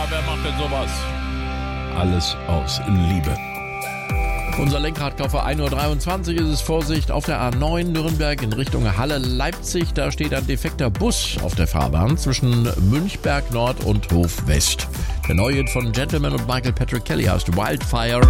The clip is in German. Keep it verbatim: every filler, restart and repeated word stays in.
wer macht denn sowas? Alles aus Liebe. Unser Lenkrad für ein Uhr dreiundzwanzig ist es. Vorsicht auf der A neun Nürnberg in Richtung Halle-Leipzig. Da steht ein defekter Bus auf der Fahrbahn zwischen Münchberg Nord und Hof West. Der neue Hit von Gentleman und Michael Patrick Kelly heißt Wildfire.